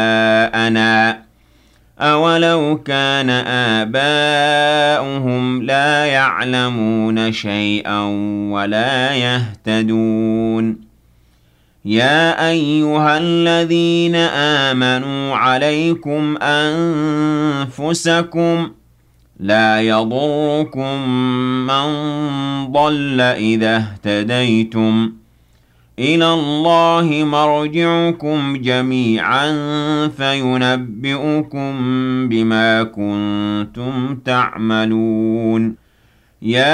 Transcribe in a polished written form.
آباءنا أولو كان آباؤهم لا يعلمون شيئا ولا يهتدون يا أيها الذين آمنوا عليكم أنفسكم لا يضركم من ضل إذا اهتديتم إلى الله مرجعكم جميعا فينبئكم بما كنتم تعملون يا